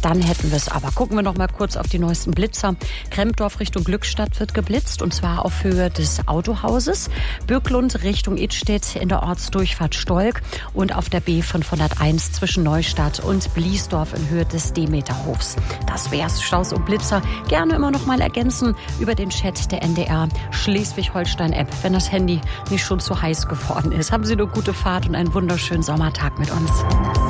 dann hätten wir es aber. Gucken wir noch mal kurz auf die neuesten Blitzer. Krempdorf Richtung Glückstadt wird geblitzt und zwar auf Höhe des Autohauses. Böcklund Richtung Idstedt in der Ortsdurchfahrt Stolk und auf der B501 zwischen Neustadt und Bliesdorf in Höhe des Demeterhofs. Das wär's. Staus und Blitzer gerne immer noch mal ergänzen über den Chat der NDR Schleswig-Holstein-App, wenn das Handy nicht schon zu heiß geworden ist. Haben Sie eine gute Fahrt und einen wunderschönen Sommertag mit uns.